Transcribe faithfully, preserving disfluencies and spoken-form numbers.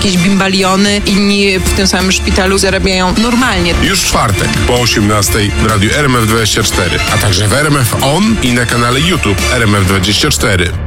jakieś bimbaliony, inni w tym samym szpitalu zarabiają normalnie. Już w czwartek po osiemnastej w radiu R M F dwadzieścia cztery, a także w R M F On i na kanale YouTube R M F dwadzieścia cztery.